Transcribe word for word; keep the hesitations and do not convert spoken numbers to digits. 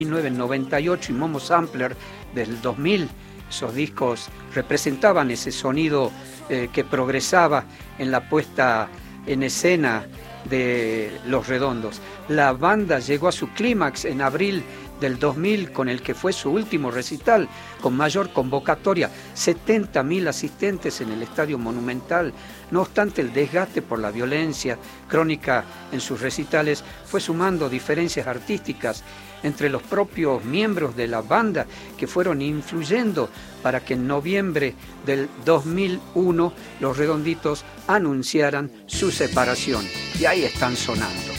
mil novecientos noventa y ocho y Momo Sampler del dos mil, esos discos representaban ese sonido eh, que progresaba en la puesta en escena de Los Redondos. La banda llegó a su clímax en abril del dos mil, con el que fue su último recital, con mayor convocatoria, setenta mil asistentes en el Estadio Monumental. No obstante, el desgaste por la violencia crónica en sus recitales fue sumando diferencias artísticas entre los propios miembros de la banda, que fueron influyendo para que en noviembre del dos mil uno Los Redonditos anunciaran su separación. Y ahí están sonando.